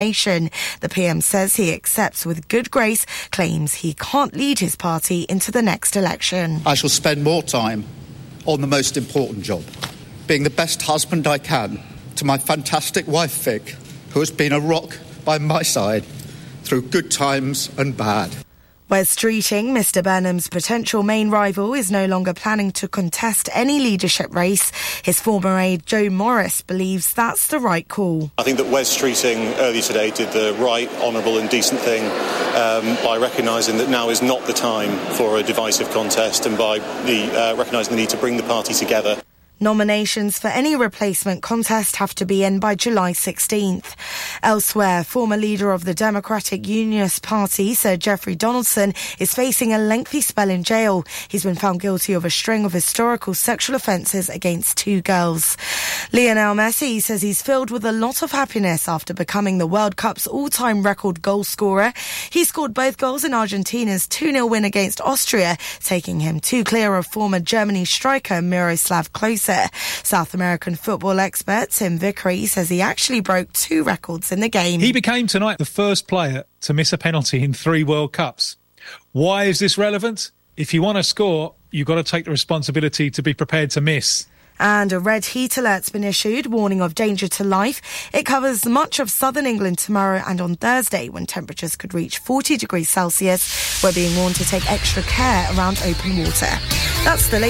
The PM says he accepts with good grace claims he can't lead his party into the next election. I shall spend more time on the most important job, being the best husband I can to my fantastic wife Vic, who has been a rock by my side through good times and bad. Wes Streeting, Mr Burnham's potential main rival, is no longer planning to contest any leadership race. His former aide Joe Morris believes that's the right call. I think that Wes Streeting earlier today did the right, honourable and decent thing by recognising that now is not the time for a divisive contest and by recognising the need to bring the party together. Nominations for any replacement contest have to be in by July 16th. Elsewhere, former leader of the Democratic Unionist Party, Sir Geoffrey Donaldson, is facing a lengthy spell in jail. He's been found guilty of a string of historical sexual offences against 2 girls. Lionel Messi says he's filled with a lot of happiness after becoming the World Cup's all-time record goal scorer. He scored both goals in Argentina's 2-0 win against Austria, taking him 2 clear of former Germany striker Miroslav Klose. South American football expert Tim Vickery says he actually broke 2 records in the game. He became tonight the first player to miss a penalty in 3 World Cups. Why is this relevant? If you want to score, you've got to take the responsibility to be prepared to miss. And a red heat alert's been issued, warning of danger to life. It covers much of southern England tomorrow and on Thursday, when temperatures could reach 40 degrees Celsius. We're being warned to take extra care around open water. That's the latest.